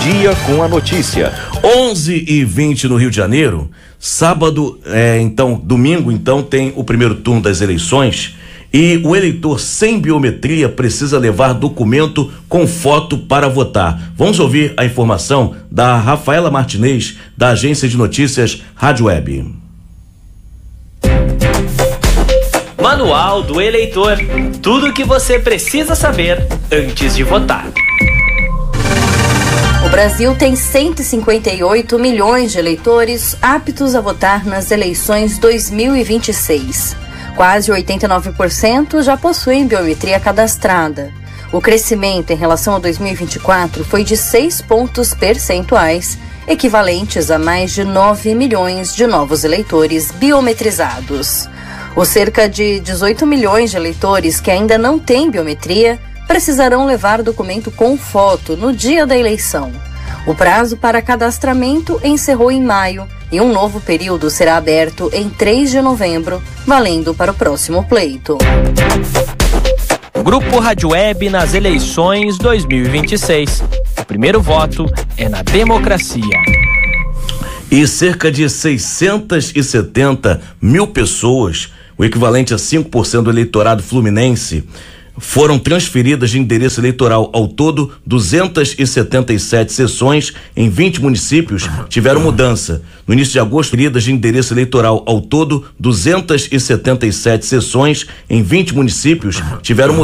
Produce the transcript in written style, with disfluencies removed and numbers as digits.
dia com a notícia. 11h20 no Rio de Janeiro. Sábado, domingo, tem o primeiro turno das eleições e o eleitor sem biometria precisa levar documento com foto para votar. Vamos ouvir a informação da Rafaela Martinez, da Agência de Notícias Rádio Web. Manual do Eleitor. Tudo o que você precisa saber antes de votar. O Brasil tem 158 milhões de eleitores aptos a votar nas eleições 2026. Quase 89% já possuem biometria cadastrada. O crescimento em relação a 2024 foi de 6 pontos percentuais, equivalentes a mais de 9 milhões de novos eleitores biometrizados. Os cerca de 18 milhões de eleitores que ainda não têm biometria precisarão levar documento com foto no dia da eleição. O prazo para cadastramento encerrou em maio e um novo período será aberto em 3 de novembro, valendo para o próximo pleito. Grupo Rádio Web nas eleições 2026. O primeiro voto é na democracia. E cerca de 670 mil pessoas, o equivalente a 5% do eleitorado fluminense, foram transferidas de endereço eleitoral. Ao todo, 277 sessões em 20 municípios tiveram mudança. No início de agosto, transferidas de endereço eleitoral. Ao todo, 277 sessões em 20 municípios tiveram mudança.